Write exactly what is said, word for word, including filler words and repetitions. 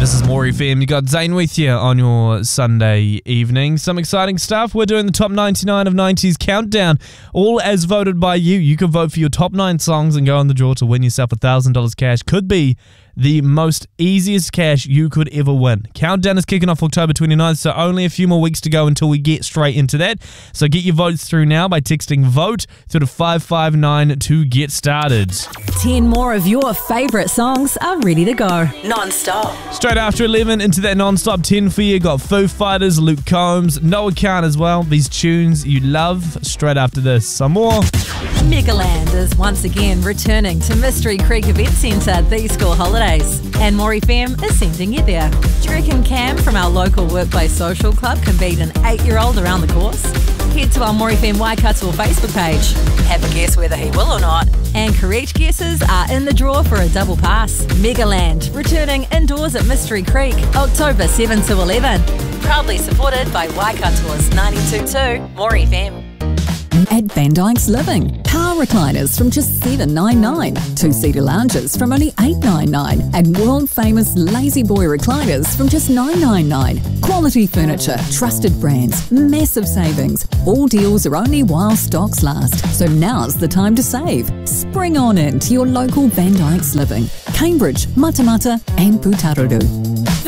This is More F M. You got Zane with you on your Sunday evening. Some exciting stuff. We're doing the top ninety-nine of nineties countdown, all as voted by you. You can vote for your top nine songs and go on the draw to win yourself one thousand dollars cash. Could be the most easiest cash you could ever win. Countdown is kicking off October twenty-ninth, so only a few more weeks to go until we get straight into that. So get your votes through now by texting VOTE through to five five nine to get started. ten more of your favourite songs are ready to go. Non-stop. Straight after eleven, into that non-stop ten for you. Got Foo Fighters, Luke Combs, Noah Kahan as well. These tunes you love. Straight after this, some more. Megaland is once again returning to Mystery Creek Event Centre these school holidays, and More F M is sending you there. Do you reckon Cam from our local workplace social club can beat an eight-year-old around the course? Head to our More F M Waikato Facebook page. Have a guess whether he will or not. And correct guesses are in the draw for a double pass. Megaland, returning indoors at Mystery Creek, October seventh to eleven. Proudly supported by Waikato's ninety-two point two More F M. At Van Dyke's Living, car recliners from just seven ninety-nine, two-seater lounges from only eight ninety-nine, and world-famous Lazy Boy recliners from just nine ninety-nine. Quality furniture, trusted brands, massive savings. All deals are only while stocks last, so now's the time to save. Spring on in to your local Van Dyke's Living, Cambridge, Matamata and Putaruru.